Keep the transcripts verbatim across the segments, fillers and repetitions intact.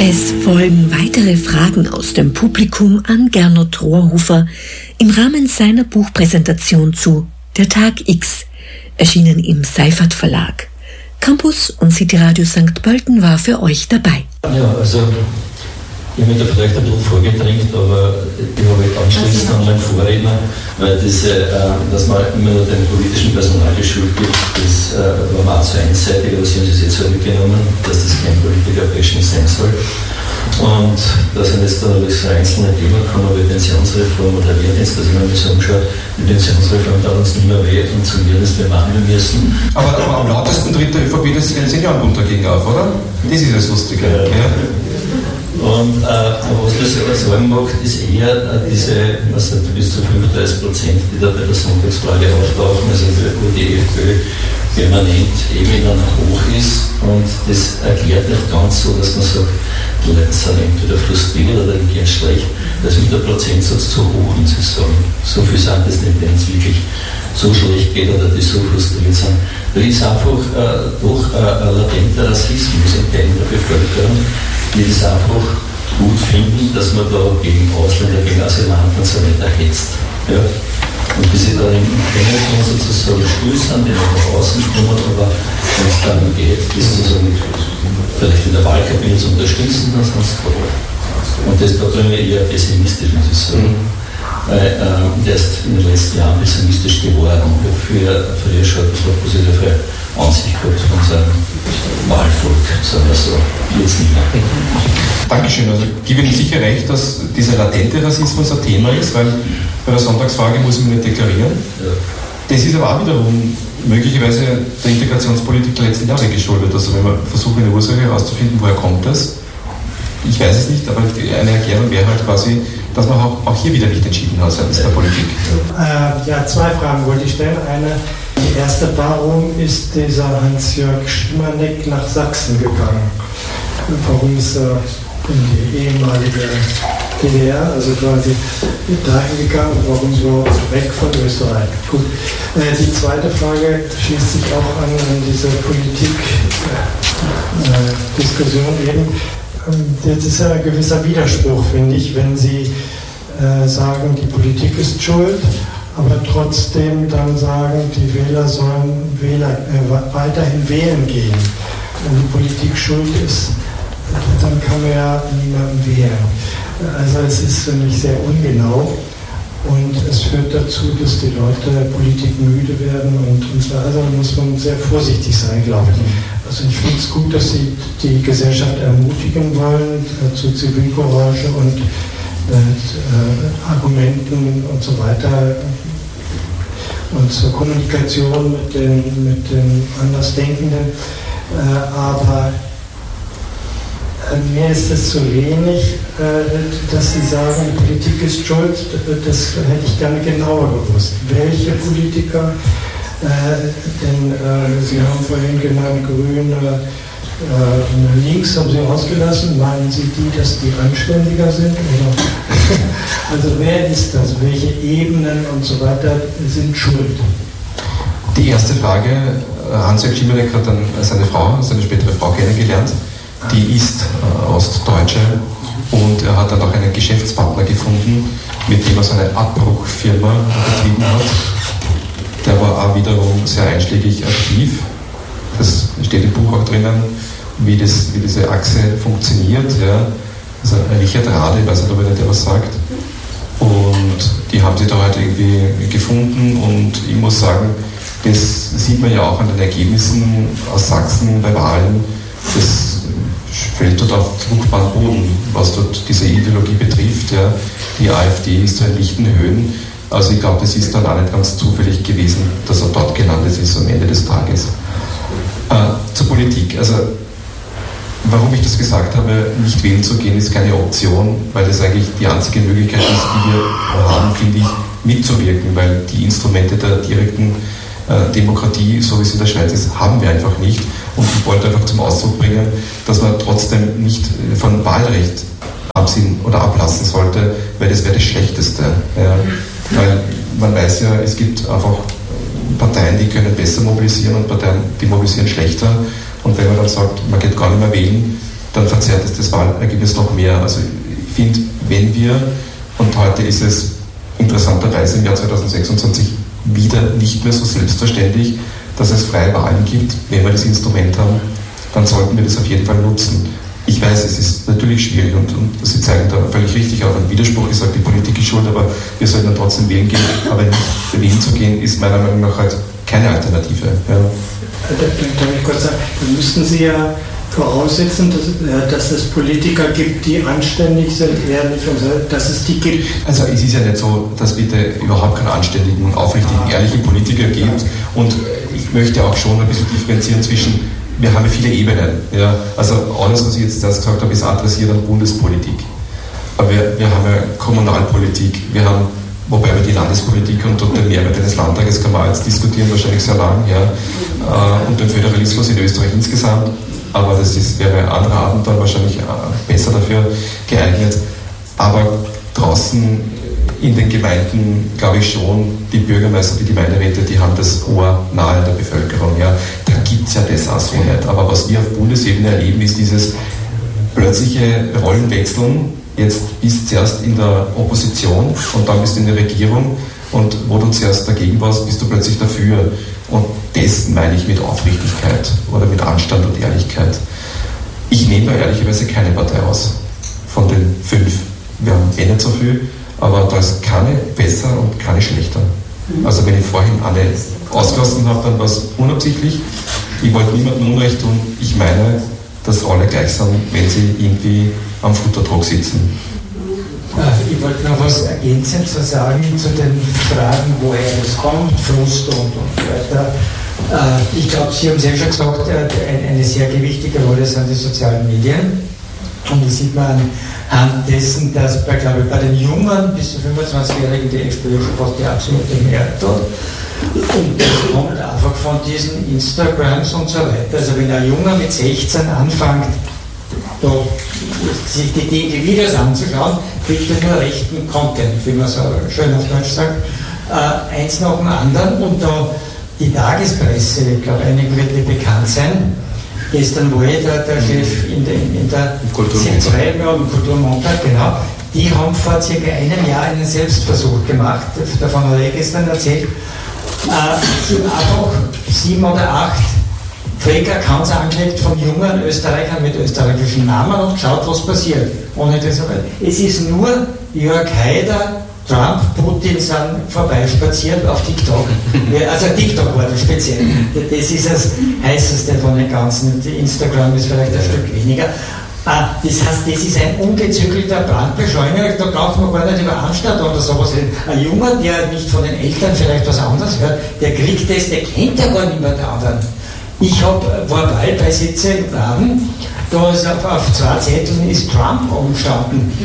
Es folgen weitere Fragen aus dem Publikum an Gernot Rohrhofer im Rahmen seiner Buchpräsentation zu Der Tag X, erschienen im Seifert Verlag. Campus und City Radio Sankt Pölten war für euch dabei. Ja, also ich habe mich da vielleicht ein bisschen vorgedrängt, aber ich habe anschließend an meinen Vorredner, weil diese, äh, dass man immer nur den politischen Personal die Schuld gibt, das äh, war mal zu einseitig, aber Sie haben es jetzt zurückgenommen, dass das kein Politiker-Bashing sein soll. Und dass ich jetzt da das einzelne Thema kann, aber die Pensionsreform oder Wehrdienst, dass ich mir so umschaue, die Pensionsreform dauert uns nicht mehr weh und zum Wehrdienst wir behandeln müssen. Aber, aber am lautesten tritt der ÖVP das Seniorenbund dagegen auf, oder? Das ist das Lustige. Ja. Ja. Und äh, was mir selber Sorgen macht, ist eher äh, diese, was also bis zu fünfunddreißig Prozent, die da bei der Sonntagsfrage auftauchen, also wo die FPÖ permanent eben dann hoch ist. Und das erklärt nicht ganz so, dass man sagt, die Leute sind entweder frustriert oder gehen schlecht, dass mit der Prozentsatz zu hoch ist, sie sagen. So viel sind das nicht, wenn es wirklich so schlecht geht oder die so frustriert sind. Da ist einfach äh, doch äh, ein latenter Rassismus in Teilen der Bevölkerung, die das einfach gut finden, dass man da gegen Ausländer, gegen Asylanten und so weiter hetzt. Ja? Und bis sie da im Kennenlernen sozusagen still sind, die nach außen kommen, aber wenn es darum geht, bis sozusagen vielleicht in der Wahlkabine zu unterstützen, dann sonst was. Und das da bin ich eher pessimistisch, muss ich sagen. Mhm. Weil ähm, der ist in den letzten Jahren pessimistisch geworden und für, für die schon ein bisschen positive Ansicht gehabt von seinem Wahlvolk, sagen wir so. Jetzt nicht mehr. Dankeschön. Also ich gebe Ihnen sicher recht, dass dieser latente Rassismus ein Thema ist, weil bei der Sonntagsfrage muss man nicht deklarieren. Ja. Das ist aber auch wiederum möglicherweise der Integrationspolitik der letzten Jahre geschuldet. Also wenn man versucht, eine Ursache herauszufinden, woher kommt das? Ich weiß es nicht, aber eine Erklärung wäre halt quasi, dass man auch, auch hier wieder nicht entschieden hat seitens der Politik. Äh, ja, zwei Fragen wollte ich stellen. Eine, die erste, warum ist dieser Hans-Jörg Schimanek nach Sachsen gegangen? Warum ist er in die ehemalige D D R, also quasi dahin gegangen, warum so weg von Österreich? Gut. Äh, die zweite Frage schließt sich auch an, an diese Politik-Diskussion äh, eben. Das ist ja ein gewisser Widerspruch, finde ich, wenn Sie äh, sagen, die Politik ist schuld, aber trotzdem dann sagen, die Wähler sollen Wähler, äh, weiterhin wählen gehen. Wenn die Politik schuld ist, dann kann man ja niemanden wählen. Also es ist, finde ich, sehr ungenau und es führt dazu, dass die Leute Politik müde werden und, und so. Also muss man sehr vorsichtig sein, glaube ich. Also ich finde es gut, dass Sie die Gesellschaft ermutigen wollen äh, zu Zivilcourage und äh, äh, Argumenten und so weiter und zur Kommunikation mit den, mit den Andersdenkenden. Äh, aber äh, mir ist es zu wenig, äh, dass Sie sagen, die Politik ist schuld. Das hätte ich gerne genauer gewusst. Welche Politiker? Äh, denn äh, Sie haben vorhin genannt, Grüne, äh, links haben Sie ausgelassen. Meinen Sie die, dass die anständiger sind? Oder? Also wer ist das? Welche Ebenen und so weiter sind schuld? Die erste Frage, Hans-Jörg Schimanek hat dann seine Frau, seine spätere Frau kennengelernt. Die ist äh, Ostdeutsche und er hat dann auch einen Geschäftspartner gefunden, mit dem er seine Abbruchfirma betrieben hat. Der war auch wiederum sehr einschlägig aktiv. Das steht im Buch auch drinnen, wie, das, wie diese Achse funktioniert. Ja. Also Richard Rade, ich weiß nicht, ob er der was sagt. Und die haben sie da halt irgendwie gefunden und ich muss sagen, das sieht man ja auch an den Ergebnissen aus Sachsen bei Wahlen. Das fällt dort auf fruchtbaren Boden, was dort diese Ideologie betrifft. Ja. Die AfD ist so in lichten Höhen. Also ich glaube, das ist dann auch nicht ganz zufällig gewesen, dass er dort gelandet ist am Ende des Tages. Äh, zur Politik. Also warum ich das gesagt habe, nicht wählen zu gehen, ist keine Option, weil das eigentlich die einzige Möglichkeit ist, die wir haben, finde ich, mitzuwirken, weil die Instrumente der direkten äh, Demokratie, so wie es in der Schweiz ist, haben wir einfach nicht. Und ich wollte einfach zum Ausdruck bringen, dass man trotzdem nicht von Wahlrecht absehen oder ablassen sollte, weil das wäre das Schlechteste. Ja. Weil man weiß ja, es gibt einfach Parteien, die können besser mobilisieren und Parteien, die mobilisieren schlechter. Und wenn man dann sagt, man geht gar nicht mehr wählen, dann verzerrt es das Wahlergebnis noch mehr. Also ich finde, wenn wir, und heute ist es interessanterweise im Jahr zweitausendsechsundzwanzig wieder nicht mehr so selbstverständlich, dass es freie Wahlen gibt, wenn wir das Instrument haben, dann sollten wir das auf jeden Fall nutzen. Ich weiß, es ist natürlich schwierig und, und Sie zeigen da völlig richtig auch einen Widerspruch. Ich sage, die Politik ist schuld, aber wir sollten dann trotzdem wählen gehen. Aber nicht wählen zu gehen, ist meiner Meinung nach halt keine Alternative. Ja. Darf ich kurz sagen, dann müssten Sie ja voraussetzen, dass, dass es Politiker gibt, die anständig sind, ehrlich und dass es die gibt. Also es ist ja nicht so, dass bitte überhaupt keinen anständigen, aufrichtigen, ehrlichen Politiker gibt. Und ich möchte auch schon ein bisschen differenzieren zwischen, wir haben ja viele Ebenen. Ja. Also alles, was ich jetzt erst gesagt habe, ist adressiert an Bundespolitik. Aber wir, wir haben ja Kommunalpolitik, wir haben, wobei wir die Landespolitik und, und den Mehrwert eines Landtages kann man jetzt diskutieren, wahrscheinlich sehr lang, ja. Und den Föderalismus in Österreich insgesamt. Aber das ist, wäre ein anderer Abend dann wahrscheinlich besser dafür geeignet. Aber draußen in den Gemeinden, glaube ich schon, die Bürgermeister, die Gemeinderäte, die haben das Ohr nahe der Bevölkerung. Ja. Da gibt es ja das auch so nicht. Aber was wir auf Bundesebene erleben, ist dieses plötzliche Rollenwechseln. Jetzt bist du zuerst in der Opposition und dann bist du in der Regierung. Und wo du zuerst dagegen warst, bist du plötzlich dafür. Und das meine ich mit Aufrichtigkeit oder mit Anstand und Ehrlichkeit. Ich nehme da ehrlicherweise keine Partei aus von den fünf. Wir haben eh nicht so viel, aber da ist keine besser und keine schlechter. Also wenn ich vorhin alle ausgelassen habe, dann war es unabsichtlich. Ich wollte niemandem Unrecht tun. Ich meine, dass alle gleich sind, wenn sie irgendwie am Futterdruck sitzen. Ich wollte noch was ergänzend zu sagen zu den Fragen, woher das kommt, Frust und, und so weiter. Ich glaube, Sie haben es ja schon gesagt, eine sehr gewichtige Rolle sind die sozialen Medien. Und das sieht man anhand dessen, dass bei, glaube ich, bei den Jungen bis zu fünfundzwanzigjährigen die FPÖ schon fast die absolute Mehrheit hat. Und das kommt einfach von diesen Instagrams und so weiter. Also wenn ein Junge mit sechzehn anfängt, da, sich die, die, die Videos anzuschauen, kriegt er nur rechten Content, wie man so schön auf Deutsch sagt, äh, eins nach dem anderen. Und da die Tagespresse, ich glaube, einigen wird nicht bekannt sein. Gestern war ich der, der Chef in, de, in der C zwei, im Kulturmontag, genau. Die haben vor circa einem Jahr einen Selbstversuch gemacht, davon habe ich gestern erzählt. Äh, sind einfach sieben oder acht Fake-Accounts angelegt von jungen Österreichern mit österreichischen Namen und schaut, was passiert. Ohne das, es ist nur Jörg Haider, Trump, Putin sind vorbeispaziert auf TikTok. Also TikTok war das speziell. Das ist das heißeste von den ganzen. Instagram ist vielleicht ein Stück weniger. Das heißt, das ist ein ungezügelter Brandbeschleuniger. Da braucht man gar nicht über Anstand oder sowas. Ein Junge, der nicht von den Eltern vielleicht was anderes hört, der kriegt das, der kennt ja gar nicht mehr den anderen. Ich hab, war bei, bei Sitze im Laden, da ist auf, auf zwei Zetteln ist Trump umgestanden.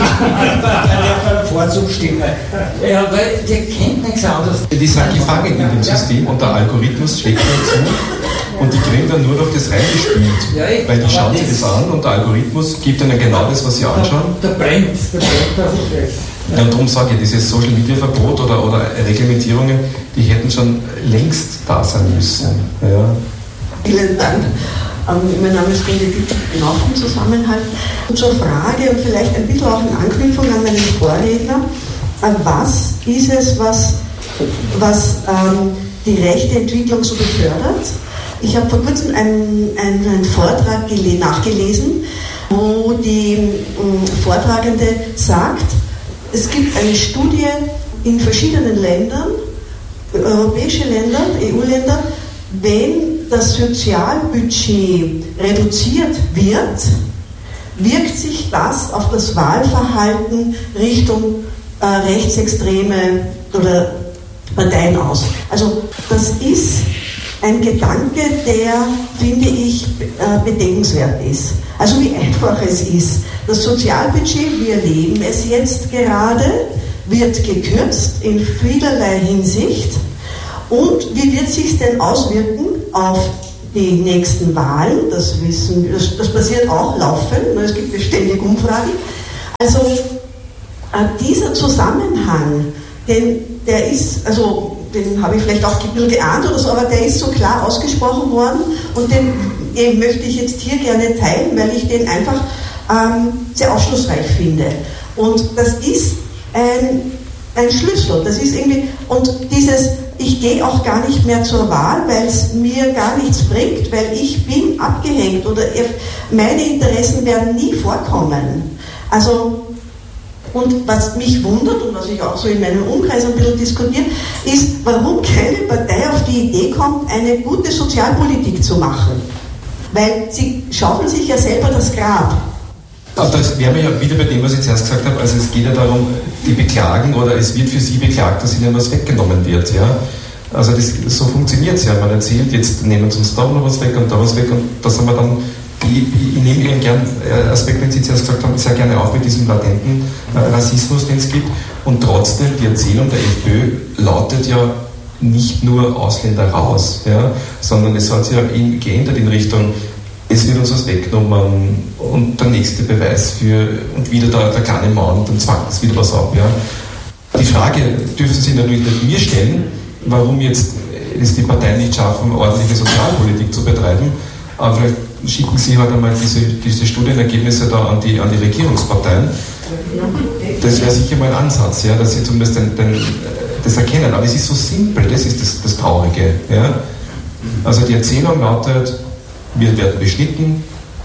Bei der Vorzugsstimme. Ja, weil der kennt nichts anderes. Die sind gefangen in dem System und der Algorithmus schlägt ihnen zu und die kriegen dann nur noch das reingespült. Ja, weil die schauen sich das an und der Algorithmus gibt ihnen genau das, was sie anschauen. Der, der brennt, der brennt auf dem Recht. Ja, und darum sage ich, dieses Social Media Verbot oder, oder Reglementierungen, die hätten schon längst da sein müssen. Ja. Vielen Dank. Ähm, mein Name ist Benedikt, genau vom Zusammenhalt. Und zur Frage und vielleicht ein bisschen auch in Anknüpfung an meinen Vorredner, äh, was ist es, was, was ähm, die rechte Entwicklung so befördert? Ich habe vor kurzem einen, einen, einen Vortrag gele- nachgelesen, wo die äh, Vortragende sagt, es gibt eine Studie in verschiedenen Ländern, europäische Länder, E U-Länder, wenn das Sozialbudget reduziert wird, wirkt sich das auf das Wahlverhalten Richtung äh, rechtsextreme oder Parteien aus. Also das ist ein Gedanke, der, finde ich, äh, bedenkenswert ist. Also wie einfach es ist. Das Sozialbudget, wir erleben es jetzt gerade, wird gekürzt in vielerlei Hinsicht. Und wie wird sich denn auswirken auf die nächsten Wahlen? Das wissen, das, das passiert auch laufend, es gibt beständig Umfragen. Also äh, dieser Zusammenhang, den, der ist, also den habe ich vielleicht auch ein bisschen geahnt oder so, aber der ist so klar ausgesprochen worden und den den möchte ich jetzt hier gerne teilen, weil ich den einfach ähm, sehr aufschlussreich finde. Und das ist ein, ein Schlüssel, das ist irgendwie, und dieses, ich gehe auch gar nicht mehr zur Wahl, weil es mir gar nichts bringt, weil ich bin abgehängt oder meine Interessen werden nie vorkommen. Also, und was mich wundert und was ich auch so in meinem Umkreis ein bisschen diskutiere, ist, warum keine Partei auf die Idee kommt, eine gute Sozialpolitik zu machen. Weil sie schaufeln sich ja selber das Grab. Aber das wären wir ja wieder bei dem, was ich zuerst gesagt habe. Also es geht ja darum, die beklagen oder es wird für sie beklagt, dass ihnen was weggenommen wird. Ja? Also das, so funktioniert es ja. Man erzählt, jetzt nehmen sie uns da noch was weg und da was weg und da sind wir dann, ich, ich nehme Ihren gern Aspekt, den Sie zuerst gesagt haben, sehr gerne auf mit diesem latenten äh, Rassismus, den es gibt. Und trotzdem, die Erzählung der FPÖ lautet ja nicht nur Ausländer raus, ja? Sondern es hat sich ja in, geändert in Richtung, es wird uns was weggenommen und der nächste Beweis für, und wieder der, der kleine Mann, und dann zwackt es wieder was ab. Ja. Die Frage dürfen Sie natürlich nicht mir stellen, warum jetzt es die Parteien nicht schaffen, ordentliche Sozialpolitik zu betreiben, aber vielleicht schicken Sie halt einmal diese, diese Studienergebnisse da an die, an die Regierungsparteien. Das wäre sicher mal ein Ansatz, ja, dass Sie zumindest den, den, das erkennen. Aber es ist so simpel, das ist das, das Traurige. Ja. Also die Erzählung lautet, wir werden beschnitten,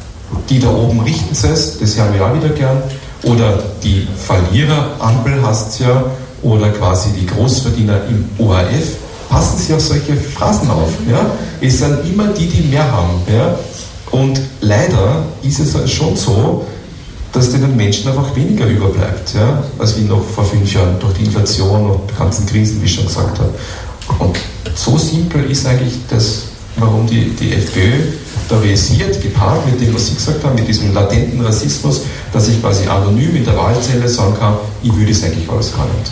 die da oben richten es, das hören wir auch wieder gern, oder die Verliererampel heißt es ja, oder quasi die Großverdiener im O R F, passen Sie auf solche Phrasen auf. Ja? Es sind immer die, die mehr haben. Ja? Und leider ist es schon so, dass den Menschen einfach weniger überbleibt, ja? Als wie noch vor fünf Jahren durch die Inflation und die ganzen Krisen, wie ich schon gesagt habe. Und so simpel ist eigentlich das, warum die, die FPÖ da realisiert, gepaart mit dem, was Sie gesagt haben, mit diesem latenten Rassismus, dass ich quasi anonym in der Wahlzelle sagen kann, ich will das eigentlich alles gar nicht.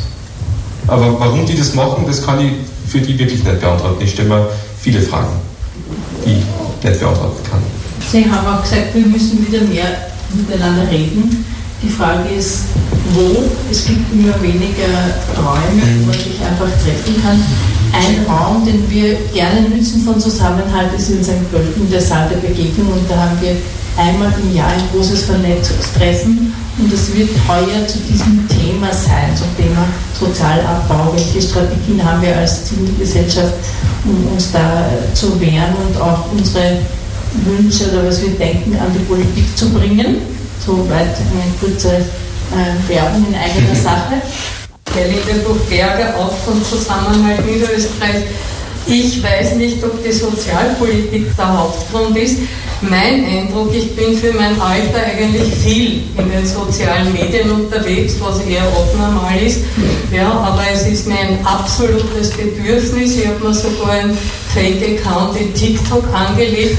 Aber warum die das machen, das kann ich für die wirklich nicht beantworten. Ich stelle mir viele Fragen, die ich nicht beantworten kann. Sie haben auch gesagt, wir müssen wieder mehr miteinander reden. Die Frage ist, wo? Es gibt immer weniger Räume, wo man sich einfach treffen kann. Ein Raum, den wir gerne nützen von Zusammenhalt, ist in Sankt Pölten der Saal der Begegnung, und da haben wir einmal im Jahr ein großes Vernetzungstreffen, und es wird heuer zu diesem Thema sein, zum Thema Sozialabbau. Welche Strategien haben wir als Zivilgesellschaft, um uns da zu wehren und auch unsere Wünsche oder was wir denken an die Politik zu bringen? Soweit eine kurze äh, Werbung in eigener Sache. Der Lindebuch Berger, auch von Zusammenhalt Niederösterreich. Ich weiß nicht, ob die Sozialpolitik der Hauptgrund ist. Mein Eindruck, ich bin für mein Alter eigentlich viel in den sozialen Medien unterwegs, was eher abnormal ist. Ja, aber es ist mir ein absolutes Bedürfnis. Ich habe mir sogar einen Fake-Account in TikTok angelegt.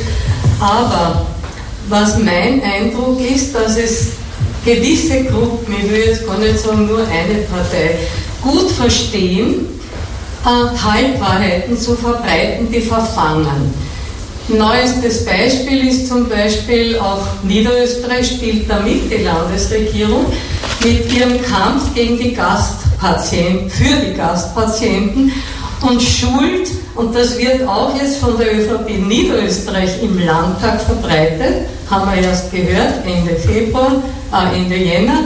Aber was mein Eindruck ist, dass es gewisse Gruppen, ich will jetzt gar nicht sagen nur eine Partei, gut verstehen, äh, Halbwahrheiten zu verbreiten, die verfangen. Neuestes Beispiel ist zum Beispiel auch Niederösterreich spielt damit, die Landesregierung, mit ihrem Kampf gegen die Gastpatienten, für die Gastpatienten und schult, und das wird auch jetzt von der ÖVP Niederösterreich im Landtag verbreitet, haben wir erst gehört, Ende Februar, äh, Ende Jänner.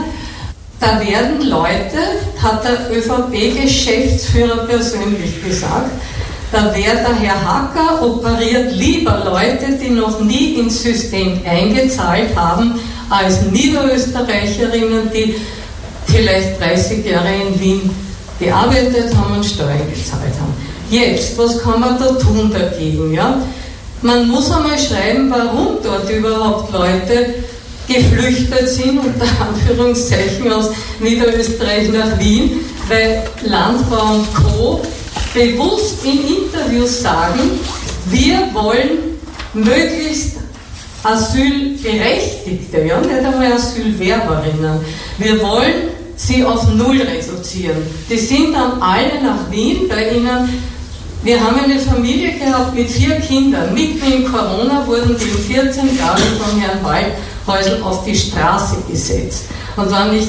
Da werden Leute, hat der ÖVP-Geschäftsführer persönlich gesagt, da wäre der Herr Hacker operiert lieber Leute, die noch nie ins System eingezahlt haben, als Niederösterreicherinnen, die vielleicht dreißig Jahre in Wien gearbeitet haben und Steuern gezahlt haben. Jetzt, was kann man da tun dagegen? Ja? Man muss einmal schreiben, warum dort überhaupt Leute geflüchtet sind, unter Anführungszeichen aus Niederösterreich nach Wien, weil Landbau und Co. bewusst in Interviews sagen, wir wollen möglichst Asylberechtigte, ja, nicht einmal Asylwerberinnen. Wir wollen sie auf Null reduzieren. Die sind dann alle nach Wien, bei ihnen. Wir haben eine Familie gehabt mit vier Kindern. Mitten in Corona wurden die in vierzehn Tagen von Herrn Waldhäusl auf die Straße gesetzt. Und wenn nicht